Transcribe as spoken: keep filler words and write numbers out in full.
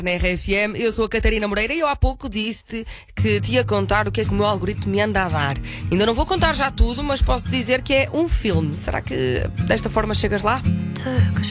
Na R F M, eu sou a Catarina Moreira e eu há pouco disse-te que te ia contar o que é que o meu algoritmo me anda a dar. Ainda não vou contar já tudo, mas posso dizer que é um filme. Será que desta forma chegas lá? Took a